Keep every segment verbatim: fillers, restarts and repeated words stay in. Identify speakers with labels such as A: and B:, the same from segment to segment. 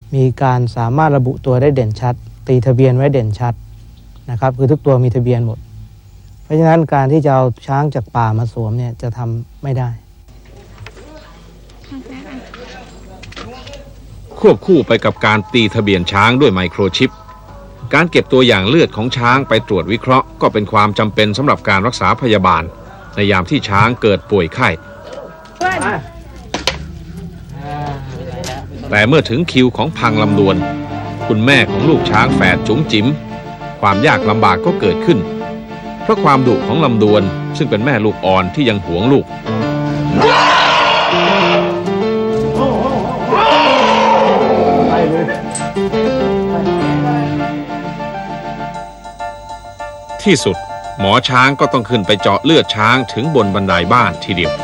A: มีการสามารถระบุตัวได้เด่นชัดตีทะเบียนไว้เด่นชัดนะครับคือทุกตัวมีทะเบียนหมดเพราะฉะนั้นการที่จะเอาช้างจากป่ามาสวมเนี่ยจะทำไม่ได้
B: ควบคู่ไปกับการตีทะเบียนช้างด้วยไมโครชิปการเก็บตัวอย่างเลือดของช้างไปตรวจวิเคราะห์ก็เป็นความจำเป็นสำหรับการรักษาพยาบาลในยามที่ช้างเกิดป่วยไข้แต่เมื่อถึงคิวของพังลำดวนคุณแม่ของลูกช้างแฝดจุ๋มจิ๋มความยากลำบากก็เกิดขึ้นเพราะความดุของลำดวนซึ่งเป็นแม่ลูกอ่อนที่ยังหวงลูกที่สุดหมอช้างก็ต้องขึ้นไปเจาะเลือดช้างถึงบนบันไดบ้านทีเดียว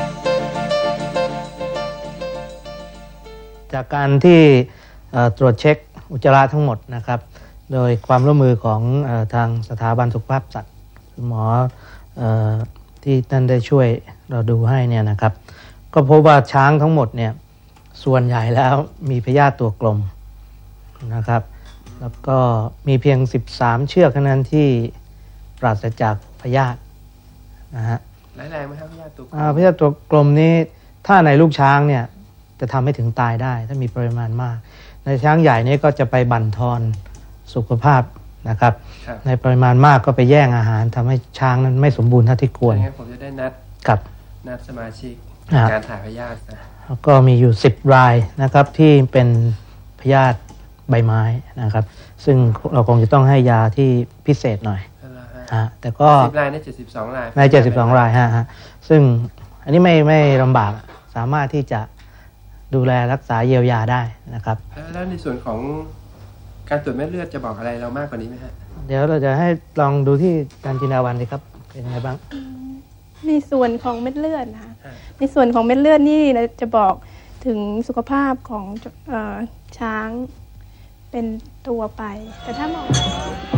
A: จากการที่ตรวจเช็คอุจจาระทั้งหมดนะครับโดยความร่วมมือของทางสถาบันสุขภาพสัตว์หมอที่ท่านได้ช่วยเราดูให้เนี่ยนะครับก็พบว่าช้างทั้งหมดเนี่ยส่วนใหญ่แล้วมีพยาธิตัวกลมนะครับแล้วก็มีเพียงสิบสามเชือกเท่านั้นที่ปราศจากพยาธินะฮะ
C: ร้ายแรงไหมครับพยาธิตัวกลม
A: พยาธิตัวกลมนี้ถ้าในลูกช้างเนี่ยจะทำให้ถึงตายได้ถ้ามีปริมาณมากในช้างใหญ่นี่ก็จะไปบั่นทอนสุขภาพนะครับในปริมาณมากก็ไปแย่งอาหารทำให้ช้างนั้นไม่สมบูรณ์เท่าที่ควร
C: ผมจะได้นัด
A: กับ
C: นัดสมาชิกการถ่ายพยาธินะ
A: แล้วก็มีอยู่สิบรายนะครับที่เป็นพยาธิใบไม้นะครับซึ่งเราคงจะต้องให้ยาที่พิเศษหน่อยฮะแต่ก็
C: สิบรายในเจ็ดสิบสองราย
A: ในเจ็ดสิบสองรายฮะฮะซึ่งอันนี้ไม่ไม่ลำบากสามารถที่จะดูแลรักษาเยียวยาได้นะครับ
C: แล้วในส่วนของการตรวจเม็ดเลือดจะบอกอะไรเรามากกว่านี้ไหมฮะ
A: เดี๋ยวเราจะให้ลองดูที่การจินดาวันดีครับเป็นยังไงบ้าง
D: ในส่วนของเม็ดเลือดนะคะในส่วนของเม็ดเลือดนี่เราจะบอกถึงสุขภาพของช้างเป็นตัวไปแต่ถ้ามอง